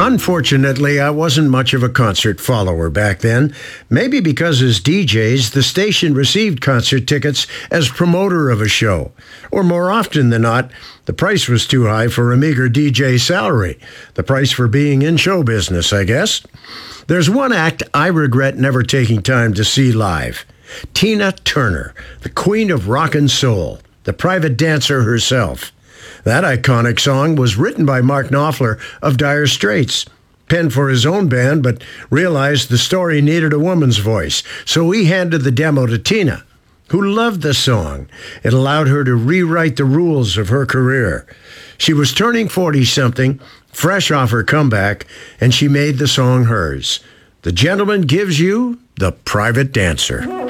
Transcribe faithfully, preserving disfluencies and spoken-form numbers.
Unfortunately, I wasn't much of a concert follower back then. Maybe because as D Js, the station received concert tickets as promoter of a show. Or more often than not, the price was too high for a meager D J salary. The price for being in show business, I guess. There's one act I regret never taking time to see live. Tina Turner, the queen of rock and soul, the private dancer herself. That iconic song was written by Mark Knopfler of Dire Straits, penned for his own band, but realized the story needed a woman's voice, so he handed the demo to Tina, who loved the song. It allowed her to rewrite the rules of her career. She was turning forty-something, fresh off her comeback, and she made the song hers. The Gentleman Gives You the Private Dancer.